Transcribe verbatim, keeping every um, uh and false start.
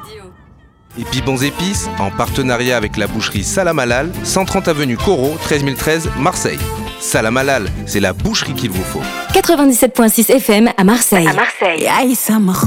Et puis Bons Épices, en partenariat avec la boucherie Salam Halal, cent trente avenue Corot, treize mille treize, Marseille. Salam Halal, c'est la boucherie qu'il vous faut. quatre-vingt-dix-sept virgule six F M à Marseille. À Marseille.